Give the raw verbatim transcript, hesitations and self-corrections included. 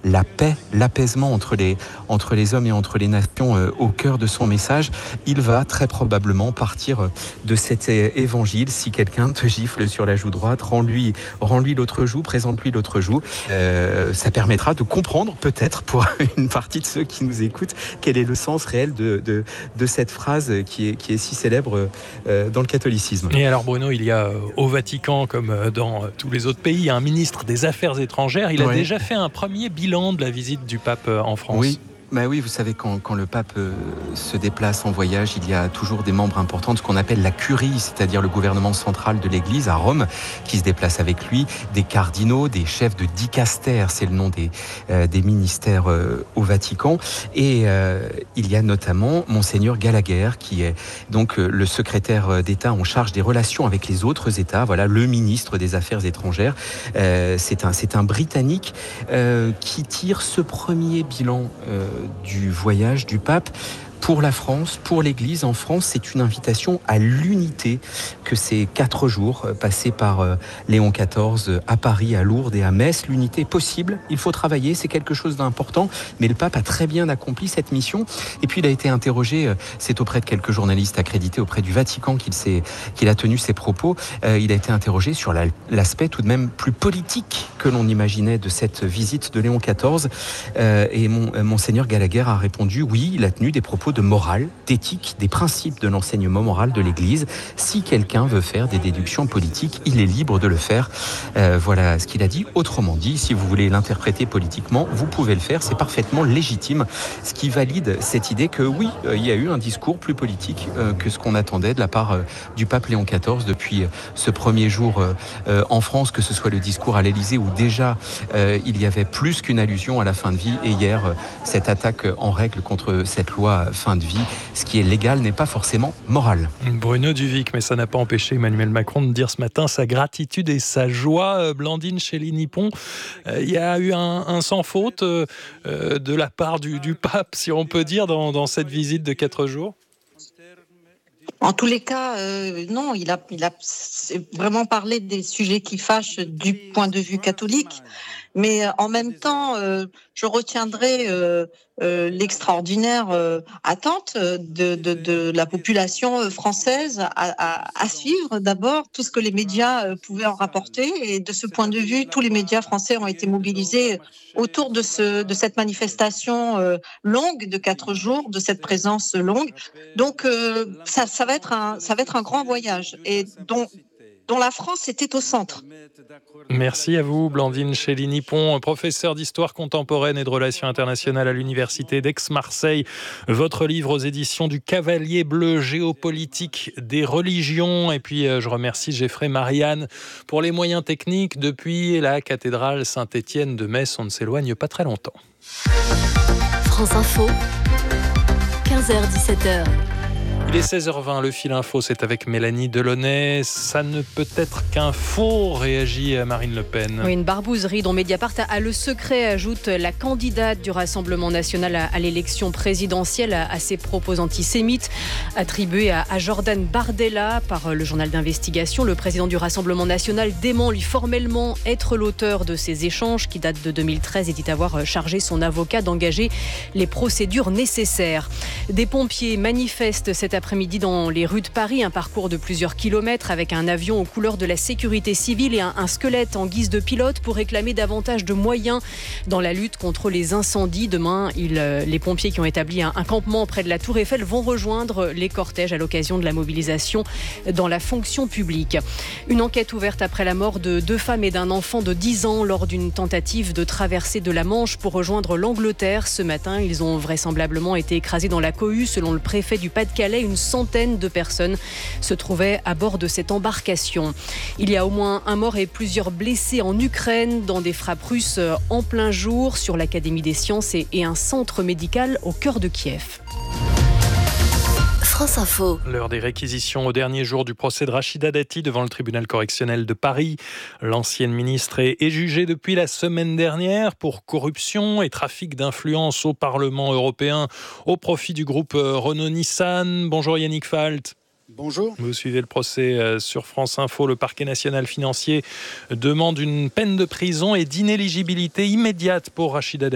la paix, l'apaisement entre les, entre les hommes et entre les nations euh, au cœur de son message, il va très probablement partir de cet évangile. Si quelqu'un te gifle sur la joue droite, rends-lui, rends-lui l'autre joue, présente-lui l'autre joue. Euh, ça permettra de comprendre peut-être pour une partie de ceux qui nous écoutent quel est le sens réel de, de, de cette phrase qui est, qui est si célèbre euh, dans le catholicisme. Et alors Bruno, il y a euh, au Vatican, comme euh, dans euh, tous les autres pays, un ministre des Affaires étrangères. Il a Ouais. déjà fait un premier bilan de la visite du pape euh, en France. Oui. Bah oui, vous savez, quand, quand le pape euh, se déplace en voyage, il y a toujours des membres importants de ce qu'on appelle la curie, c'est-à-dire le gouvernement central de l'Église à Rome, qui se déplace avec lui, des cardinaux, des chefs de dicaster, c'est le nom des, euh, des ministères euh, au Vatican. Et euh, il y a notamment Monseigneur Gallagher, qui est donc euh, le secrétaire d'État en charge des relations avec les autres États, voilà, le ministre des Affaires étrangères. Euh, c'est un, c'est un Britannique euh, qui tire ce premier bilan euh, du voyage du pape. Pour la France, pour l'Église en France, c'est une invitation à l'unité que ces quatre jours passés par euh, Léon quatorze à Paris, à Lourdes et à Metz. L'unité est possible, il faut travailler, c'est quelque chose d'important, mais le pape a très bien accompli cette mission. Et puis il a été interrogé, euh, c'est auprès de quelques journalistes accrédités auprès du Vatican qu'il, s'est, qu'il a tenu ses propos, euh, il a été interrogé sur la, l'aspect tout de même plus politique que l'on imaginait de cette visite de Léon quatorze. Euh, et mon, euh, Monseigneur Gallagher a répondu, oui, il a tenu des propos de morale, d'éthique, des principes de l'enseignement moral de l'Église. Si quelqu'un veut faire des déductions politiques, il est libre de le faire. Euh, voilà ce qu'il a dit. Autrement dit, si vous voulez l'interpréter politiquement, vous pouvez le faire, c'est parfaitement légitime. Ce qui valide cette idée que oui, euh, il y a eu un discours plus politique euh, que ce qu'on attendait de la part euh, du pape Léon quatorze depuis euh, ce premier jour euh, euh, en France, que ce soit le discours à l'Élysée où déjà euh, il y avait plus qu'une allusion à la fin de vie, et hier euh, cette attaque en règle contre cette loi fin de vie, ce qui est légal n'est pas forcément moral. Bruno Duvic, mais ça n'a pas empêché Emmanuel Macron de dire ce matin sa gratitude et sa joie. Blandine Chély-Nippon, euh, il y a eu un, un sans faute euh, de la part du, du pape, si on peut dire, dans, dans cette visite de quatre jours. En tous les cas, euh, non, il a, il a vraiment parlé des sujets qui fâchent du point de vue catholique, mais en même temps, euh, je retiendrai euh, euh, l'extraordinaire euh, attente de, de, de la population française à, à, à suivre d'abord tout ce que les médias pouvaient en rapporter, et de ce point de vue, tous les médias français ont été mobilisés autour de, ce, de cette manifestation euh, longue de quatre jours, de cette présence longue. Donc, euh, ça, ça va être un, ça va être un grand voyage, et dont, dont la France était au centre. Merci à vous, Blandine Chély-Nippon, professeure d'histoire contemporaine et de relations internationales à l'université d'Aix-Marseille. Votre livre aux éditions du Cavalier Bleu, géopolitique des religions. Et puis, je remercie Geoffrey Marianne pour les moyens techniques depuis la cathédrale Saint-Étienne de Metz. On ne s'éloigne pas très longtemps. France Info, quinze heures dix-sept heures. Il est seize heures vingt, le fil info, c'est avec Mélanie Delaunay. Ça ne peut être qu'un faux, réagit Marine Le Pen. Oui, une barbouzerie dont Mediapart a le secret, ajoute la candidate du Rassemblement national à l'élection présidentielle à ses propos antisémites, attribués à Jordan Bardella par le journal d'investigation. Le président du Rassemblement national dément lui formellement être l'auteur de ces échanges qui datent de deux mille treize et dit avoir chargé son avocat d'engager les procédures nécessaires. Des pompiers manifestent cet après-midi dans les rues de Paris, un parcours de plusieurs kilomètres avec un avion aux couleurs de la sécurité civile et un, un squelette en guise de pilote pour réclamer davantage de moyens dans la lutte contre les incendies. Demain, il, les pompiers qui ont établi un, un campement près de la Tour Eiffel vont rejoindre les cortèges à l'occasion de la mobilisation dans la fonction publique. Une enquête ouverte après la mort de deux femmes et d'un enfant de dix ans lors d'une tentative de traversée de la Manche pour rejoindre l'Angleterre. Ce matin, ils ont vraisemblablement été écrasés dans la cohue. Selon le préfet du Pas-de-Calais, une centaine de personnes se trouvaient à bord de cette embarcation. Il y a au moins un mort et plusieurs blessés en Ukraine dans des frappes russes en plein jour sur l'Académie des sciences et un centre médical au cœur de Kiev. France Info. L'heure des réquisitions au dernier jour du procès de Rachida Dati devant le tribunal correctionnel de Paris. L'ancienne ministre est, est jugée depuis la semaine dernière pour corruption et trafic d'influence au Parlement européen au profit du groupe Renault-Nissan. Bonjour Yannick Falt. Bonjour. Vous suivez le procès sur France Info. Le parquet national financier demande une peine de prison et d'inéligibilité immédiate pour Rachida Dati.